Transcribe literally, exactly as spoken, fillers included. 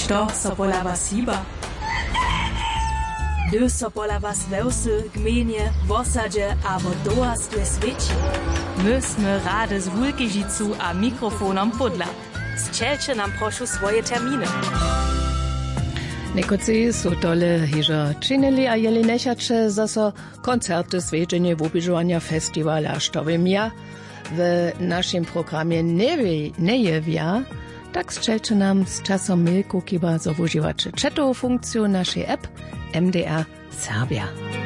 Što so pola was hiba? Gdy so pola was wełsy, gmienie, wosadzie abo dołastwe swieci? My sme rade z Wulkežicu a mikrofonom podla. Zčelče nam prošu swoje terminy. Nekoci su tole hižo činili, a jeli nešače zaso koncerty zwiedzenje w ubižovanja festivala, što vim ja w naszym programie nie, nie jewia, tak zčelče nam z časom milku kiba za uživače četovú funkciju naszej app M D R Serbia.